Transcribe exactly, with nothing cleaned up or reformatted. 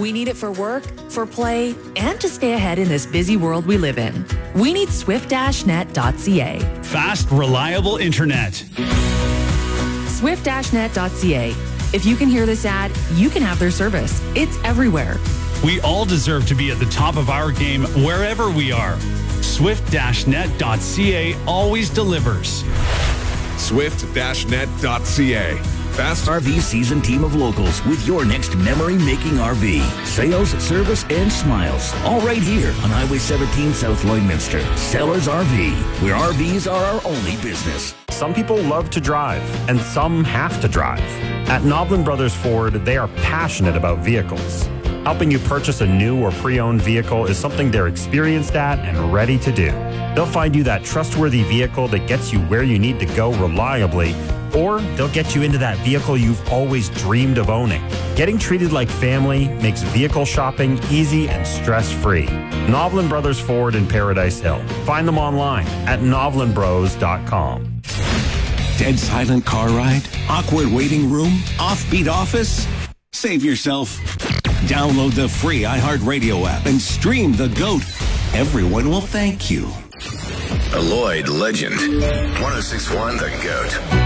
We need it for work, for play, and to stay ahead in this busy world we live in. We need swift dash net dot c a. Fast, reliable internet. swift dash net dot c a. If you can hear this ad, you can have their service. It's everywhere. We all deserve to be at the top of our game wherever we are. swift dash net dot c a always delivers. swift dash net dot c a. Fast R V season team of locals with your next memory-making R V. Sales, service, and smiles. All right here on Highway seventeen South Lloydminster. Sellers R V, where R Vs are our only business. Some people love to drive, and some have to drive. At Noblin Brothers Ford, they are passionate about vehicles. Helping you purchase a new or pre-owned vehicle is something they're experienced at and ready to do. They'll find you that trustworthy vehicle that gets you where you need to go reliably, or they'll get you into that vehicle you've always dreamed of owning. Getting treated like family makes vehicle shopping easy and stress-free. Noblin Brothers Ford in Paradise Hill. Find them online at novlin bros dot com. Dead silent car ride? Awkward waiting room? Offbeat office? Save yourself. Download the free iHeartRadio app and stream The GOAT. Everyone will thank you. A Lloyd legend. one oh six point one The GOAT.